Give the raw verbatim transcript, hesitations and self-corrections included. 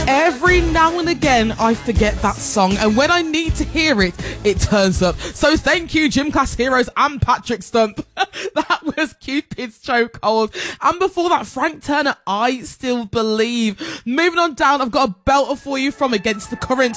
Every now and again, I forget that song, and when I need to hear it, it turns up. So thank you, Gym Class Heroes and Patrick Stump. That was Cupid's Chokehold. And before that, Frank Turner, I Still Believe. Moving on down, I've got a belter for you from Against the Current.